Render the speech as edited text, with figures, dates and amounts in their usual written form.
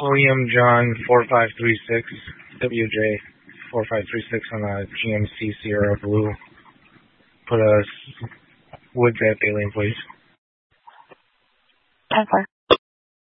William John 4536, WJ 4536 on a GMC Sierra Blue. Put a Woods at Alien, please. 10-4.